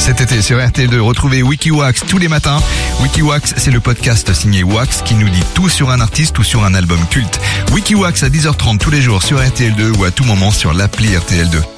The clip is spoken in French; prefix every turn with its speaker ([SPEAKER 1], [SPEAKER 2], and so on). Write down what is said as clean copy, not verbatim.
[SPEAKER 1] cet été sur RTL2. Retrouvez Wikiwax tous les matins. Wikiwax, c'est le podcast signé Wax qui nous dit tout sur un artiste ou sur un album culte. Wikiwax à 10h30 tous les jours sur RTL2 ou à tout moment sur l'appli RTL2.